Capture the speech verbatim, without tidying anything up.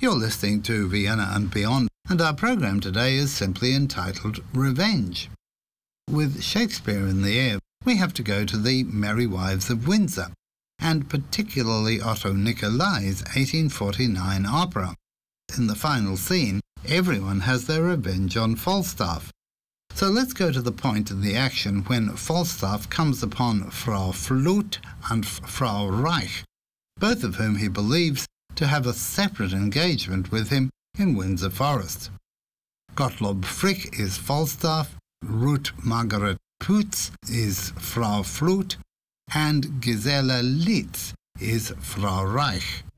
You're listening to Vienna and Beyond, and our programme today is simply entitled Revenge. With Shakespeare in the air, we have to go to the Merry Wives of Windsor, and particularly Otto Nicolai's eighteen forty-nine opera. In the final scene, everyone has their revenge on Falstaff. So let's go to the point in the action when Falstaff comes upon Frau Flut and Frau Reich, both of whom he believes to have a separate engagement with him in Windsor Forest. Gottlob Frick is Falstaff, Ruth Margaret Putz is Frau Flut, and Gisela Litz is Frau Reich.